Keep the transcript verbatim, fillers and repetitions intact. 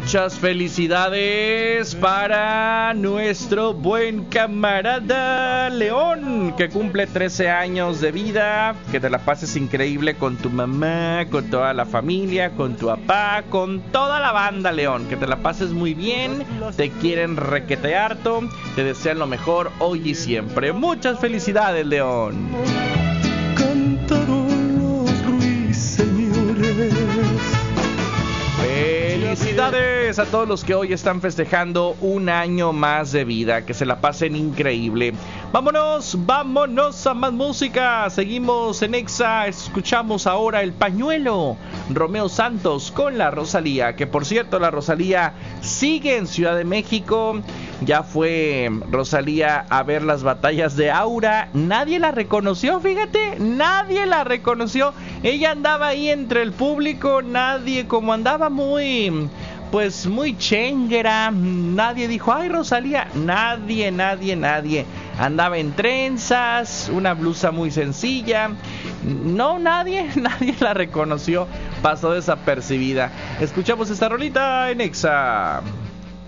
Muchas felicidades para nuestro buen camarada León, que cumple trece años de vida. Que te la pases increíble con tu mamá, con toda la familia, con tu papá, con toda la banda, León. Que te la pases muy bien, te quieren requete harto, te desean lo mejor hoy y siempre. Muchas felicidades, León. Cantaron los ruiseñores. Felicidades a todos los que hoy están festejando un año más de vida. Que se la pasen increíble. Vámonos, vámonos a más música. Seguimos en Exa. Escuchamos ahora El Pañuelo, Romeo Santos con la Rosalía. Que por cierto, la Rosalía sigue en Ciudad de México. Ya fue Rosalía a ver las batallas de Aura. Nadie la reconoció, fíjate. Nadie la reconoció. Ella andaba ahí entre el público. Nadie, como andaba muy... pues muy chénguera. Nadie dijo, ay, Rosalía. Nadie, nadie, nadie. Andaba en trenzas, una blusa muy sencilla. No, nadie, nadie la reconoció. Pasó desapercibida. Escuchamos esta rolita en Exa.